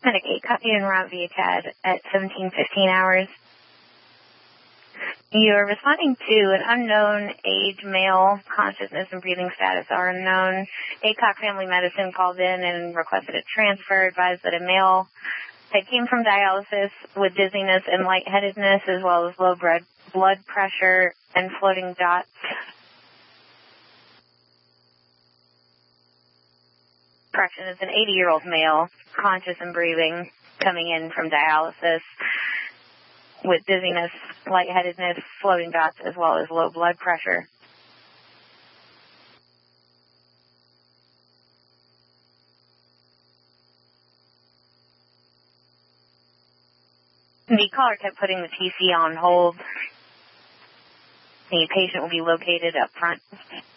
Medicaid copy en route via CAD at 17:15 hours. You're responding to an unknown age, male, consciousness and breathing status are unknown. ACOG Family Medicine called in and requested a transfer, advised that a male had came from dialysis with dizziness and lightheadedness as well as low blood pressure and floating dots. Correction, it's an 80-year-old male, conscious and breathing, coming in from dialysis with dizziness, lightheadedness, floating dots, as well as low blood pressure. The caller kept putting the TC on hold. The patient will be located up front.